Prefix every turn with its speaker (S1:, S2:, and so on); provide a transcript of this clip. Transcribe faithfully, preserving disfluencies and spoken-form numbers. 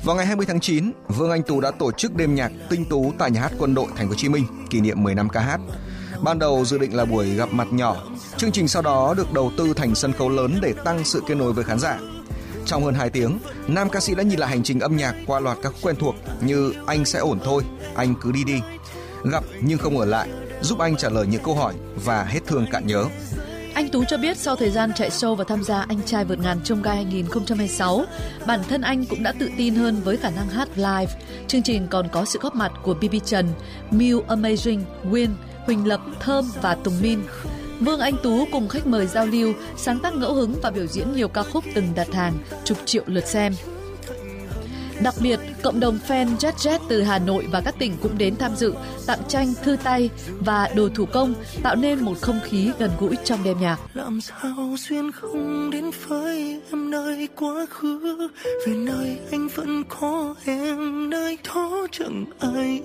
S1: Vào ngày hai mươi tháng chín, Vương Anh Tú đã tổ chức đêm nhạc Tinh Tú tại Nhà hát Quân đội Thành phố Hồ Chí Minh kỷ niệm mười năm ca hát. Ban đầu dự định là buổi gặp mặt nhỏ, chương trình sau đó được đầu tư thành sân khấu lớn để tăng sự kết nối với khán giả. Trong hơn hai tiếng, nam ca sĩ đã nhìn lại hành trình âm nhạc qua loạt các khúc quen thuộc như Anh sẽ ổn thôi, Anh cứ đi đi, Gặp nhưng không ở lại, Giúp anh trả lời những câu hỏi và Hết thương cạn nhớ.
S2: Anh Tú cho biết sau thời gian chạy show và tham gia Anh trai vượt ngàn chông gai hai không hai sáu, bản thân anh cũng đã tự tin hơn với khả năng hát live. Chương trình còn có sự góp mặt của bê bê Trần, Mew Amazing, Win, Huỳnh Lập, Thơm và Tùng Min. Vương Anh Tú cùng khách mời giao lưu, sáng tác ngẫu hứng và biểu diễn nhiều ca khúc từng đặt hàng chục triệu lượt xem. Đặc biệt, cộng đồng fan Jet Jet từ Hà Nội và các tỉnh cũng đến tham dự, tặng tranh, thư tay và đồ thủ công, tạo nên một không khí gần gũi trong đêm nhạc.
S3: Làm sao duyên không đến với em nơi quá khứ, vì nơi anh vẫn có em, nơi đó chẳng ai